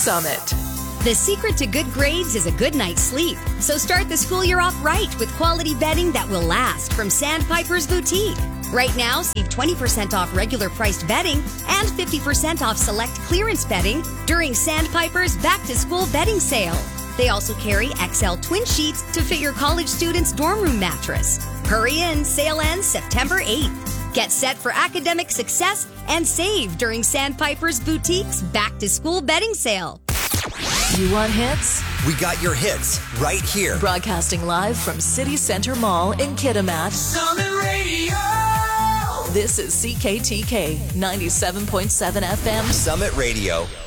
Summit. The secret to good grades is a good night's sleep. So start the school year off right with quality bedding that will last from Sandpiper's Boutique. Right now, save 20% off regular priced bedding and 50% off select clearance bedding during Sandpiper's back-to-school bedding sale. They also carry XL twin sheets to fit your college student's dorm room mattress. Hurry in, sale ends September 8th. Get set for academic success and save during Sandpiper's Boutique's back-to-school bedding sale. You want hits? We got your hits right here. Broadcasting live from City Center Mall in Kitimat. Summit Radio. This is CKTK 97.7 FM. Summit Radio.